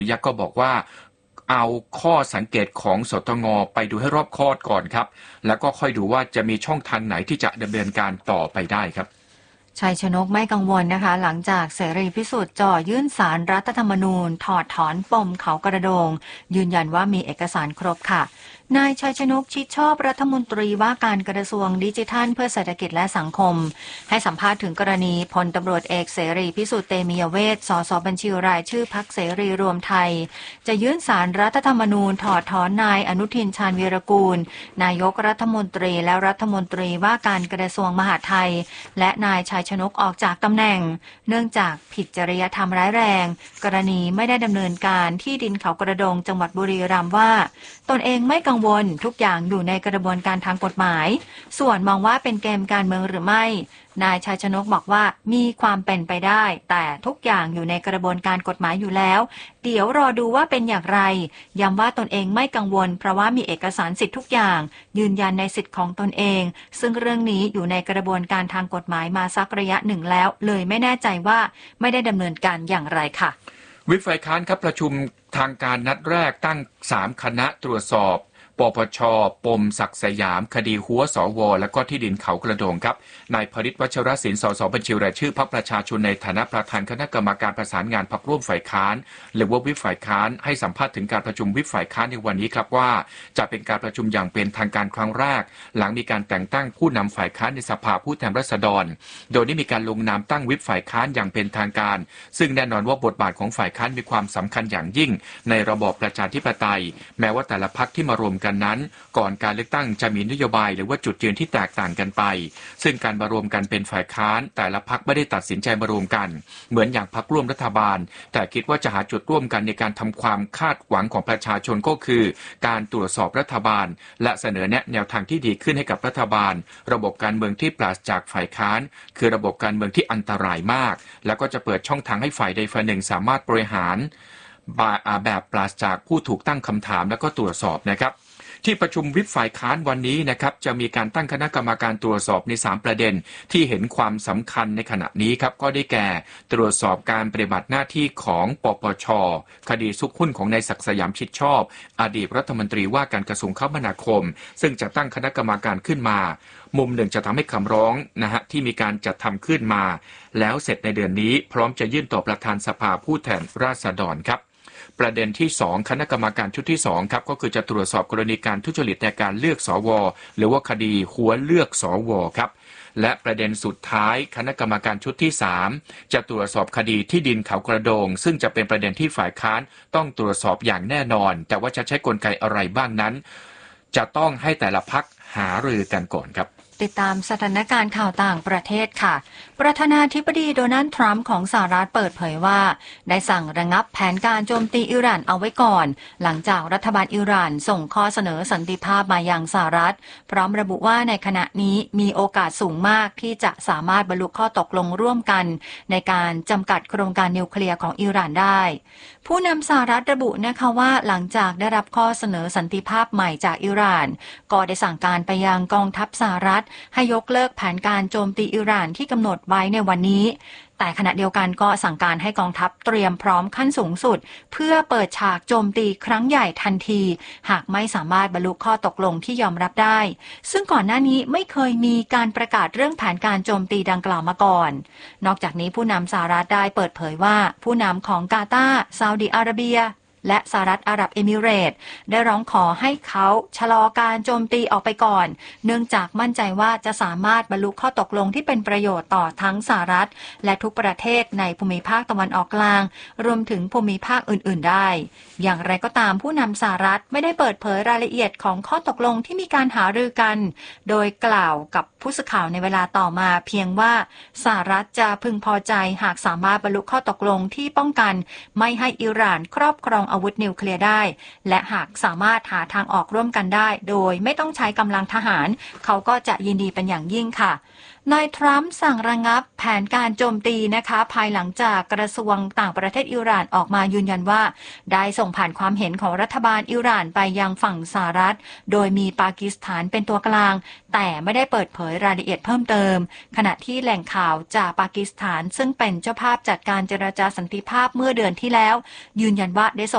ยักษ์ก็บอกว่าเอาข้อสังเกตของสตง.ไปดูให้รอบคอบก่อนครับแล้วก็ค่อยดูว่าจะมีช่องทางไหนที่จะดำเนินการต่อไปได้ครับชัยชนกไม่กังวลนะคะหลังจากเสรีพิสุทธิ์จ่อยื่นศาลรัฐธรรมนูญถอดถอนปมเขากระโดงยืนยันว่ามีเอกสารครบค่ะนายชัยชนกชิดชอบรัฐมนตรีว่าการกระทรวงดิจิทัลเพื่อเศรษฐกิจและสังคมให้สัมภาษณ์ถึงกรณีพลตำรวจเอกเสรีพิสุทธิ์เตมียเวชสสบัญชีรายชื่อพรรคเสรีรวมไทยจะยื่นศาลรัฐธรรมนูญถอดถอนนายอนุทินชาญวีรกูลนายกรัฐมนตรีและรัฐมนตรีว่าการกระทรวงมหาดไทยและนายชัยชนกออกจากตำแหน่งเนื่องจากผิดจริยธรรมร้ายแรงกรณีไม่ได้ดำเนินการที่ดินเขากระโดงจังหวัดบุรีรัมย์ว่าตนเองไม่กังวลทุกอย่างอยู่ในกระบวนการทางกฎหมายส่วนมองว่าเป็นเกมการเมืองหรือไม่นายชัยชนกบอกว่ามีความเป็นไปได้แต่ทุกอย่างอยู่ในกระบวนการกฎหมายอยู่แล้วเดี๋ยวรอดูว่าเป็นอย่างไรย้ำว่าตนเองไม่กังวลเพราะว่ามีเอกสารสิทธิ์ทุกอย่างยืนยันในสิทธิ์ของตนเองซึ่งเรื่องนี้อยู่ในกระบวนการทางกฎหมายมาสักระยะหนึ่งแล้วเลยไม่แน่ใจว่าไม่ได้ดำเนินการอย่างไรค่ะวิปฝ่ายค้านครับประชุมทางการนัดแรกตั้ง3คณะตรวจสอบปปช.ปมศักดิ์สยามคดีหัวสว.และก็ที่ดินเขากระโดงครับนายพฤทธิ์วัชรศิลป์สสบัญชีรายชื่อพรรคประชาชนในฐานะประธานคณะกรรมการประสานงานพรรคร่วมฝ่ายค้านหรือว่าวิปฝ่ายค้านให้สัมภาษณ์ถึงการประชุมวิปฝ่ายค้านในวันนี้ครับว่าจะเป็นการประชุมอย่างเป็นทางการครั้งแรกหลังมีการแต่งตั้งผู้นำฝ่ายค้านในสภาผู้แทนราษฎรโดยได้มีการลงนามตั้งวิปฝ่ายค้านอย่างเป็นทางการซึ่งแน่นอนว่าบทบาทของฝ่ายค้านมีความสำคัญอย่างยิ่งในระบอบประชาธิปไตยแม้ว่าแต่ละพรรคที่มารวมกันนั้นก่อนการเลือกตั้งจะมีนโยบายหรือว่าจุดยืนที่แตกต่างกันไปซึ่งการมารวมกันเป็นฝ่ายค้านแต่ละพรรคไม่ได้ตัดสินใจมารวมกันเหมือนอย่างพรรคร่วมรัฐบาลแต่คิดว่าจะหาจุดร่วมกันในการทำความคาดหวังของประชาชนก็คือการตรวจสอบรัฐบาลและเสนอแนะแนวทางที่ดีขึ้นให้กับรัฐบาลระบบการเมืองที่ปราศจากฝ่ายค้านคือระบบการเมืองที่อันตรายมากแล้วก็จะเปิดช่องทางให้ฝ่ายใดฝ่ายหนึ่งสามารถบริหารแบบปราศจากผู้ถูกตั้งคำถามและก็ตรวจสอบนะครับที่ประชุมวิปฝ่ายค้านวันนี้นะครับจะมีการตั้งคณะกรรมการตรวจสอบใน3ประเด็นที่เห็นความสำคัญในขณะนี้ครับก็ได้แก่ตรวจสอบการปฏิบัติหน้าที่ของปปช.คดีซุกหุ้นของนายศักดิ์สยามชิดชอบอดีตรัฐมนตรีว่าการกระทรวงคมนาคมซึ่งจะตั้งคณะกรรมการขึ้นมามุมหนึ่งจะทำให้คำร้องที่มีการจัดทำขึ้นมาแล้วเสร็จในเดือนนี้พร้อมจะยื่นต่อประธานสภาผู้แทนราษฎรครับประเด็นที่2คณะกรรมการชุดที่2ครับก็คือจะตรวจสอบกรณีการทุจริตในการเลือกสวหรือว่าคดีหัวเลือกสวครับและประเด็นสุดท้ายคณะกรรมการชุดที่3จะตรวจสอบคดีที่ดินเขากระโดงซึ่งจะเป็นประเด็นที่ฝ่ายค้านต้องตรวจสอบอย่างแน่นอนแต่ว่าจะใช้กลไกอะไรบ้างนั้นจะต้องให้แต่ละพรรคหารือกันก่อนครับติดตามสถานการณ์ข่าวต่างประเทศค่ะประธานาธิบดีโดนัลด์ทรัมป์ของสหรัฐเปิดเผยว่าได้สั่งระงับแผนการโจมตีอิหร่านเอาไว้ก่อนหลังจากรัฐบาลอิหร่านส่งข้อเสนอสันติภาพมายังสหรัฐพร้อมระบุว่าในขณะนี้มีโอกาสสูงมากที่จะสามารถบรรลุข้อตกลงร่วมกันในการจำกัดโครงการนิวเคลียร์ของอิหร่านได้ผู้นำสหรัฐระบุนะคะว่าหลังจากได้รับข้อเสนอสันติภาพใหม่จากอิหร่านก็ได้สั่งการไปยังกองทัพสหรัฐให้ยกเลิกแผนการโจมตีอิหร่านที่กำหนดไว้ในวันนี้แต่ขณะเดียวกันก็สั่งการให้กองทัพเตรียมพร้อมขั้นสูงสุดเพื่อเปิดฉากโจมตีครั้งใหญ่ทันทีหากไม่สามารถบรรลุข้อตกลงที่ยอมรับได้ซึ่งก่อนหน้านี้ไม่เคยมีการประกาศเรื่องแผนการโจมตีดังกล่าวมาก่อนนอกจากนี้ผู้นำสหรัฐได้เปิดเผยว่าผู้นำของกาตาร์ซาอุดิอาระเบียและสหรัฐอาหรับเอมิเรตส์ได้ร้องขอให้เขาชะลอการโจมตีออกไปก่อนเนื่องจากมั่นใจว่าจะสามารถบรรลุข้อตกลงที่เป็นประโยชน์ต่อทั้งสหรัฐและทุกประเทศในภูมิภาคตะวันออกกลางรวมถึงภูมิภาคอื่นๆได้อย่างไรก็ตามผู้นำสหรัฐไม่ได้เปิดเผยรายละเอียดของข้อตกลงที่มีการหารือกันโดยกล่าวกับผู้สื่อข่าวในเวลาต่อมาเพียงว่าสหรัฐจะพึงพอใจหากสามารถบรรลุข้อตกลงที่ป้องกันไม่ให้อิหร่านครอบครองอาวุธนิวเคลียร์ได้และหากสามารถหาทางออกร่วมกันได้โดยไม่ต้องใช้กำลังทหารเขาก็จะยินดีเป็นอย่างยิ่งค่ะนายทรัมป์สั่งระงับแผนการโจมตีนะคะภายหลังจากกระทรวงต่างประเทศอิหร่านออกมายืนยันว่าได้ส่งผ่านความเห็นของรัฐบาลอิหร่านไปยังฝั่งสหรัฐโดยมีปากีสถานเป็นตัวกลางแต่ไม่ได้เปิดเผยรายละเอียดเพิ่มเติมขณะที่แหล่งข่าวจากปากีสถานซึ่งเป็นเจ้าภาพจัดการเจรจาสันติภาพเมื่อเดือนที่แล้วยืนยันว่าได้